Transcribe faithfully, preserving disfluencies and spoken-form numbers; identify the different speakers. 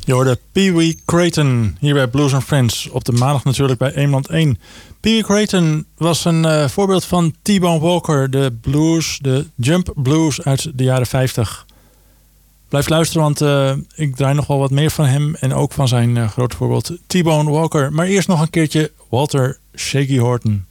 Speaker 1: Je hoorde Pee Wee Crayton hier bij Blues and Friends. Op de maandag natuurlijk bij Eemland één. Pee Wee Crayton was een uh, voorbeeld van T-Bone Walker. De blues, de jump blues uit de jaren vijftig. Blijf luisteren, want uh, ik draai nog wel wat meer van hem. En ook van zijn uh, grote voorbeeld T-Bone Walker. Maar eerst nog een keertje Walter Shaky Horton.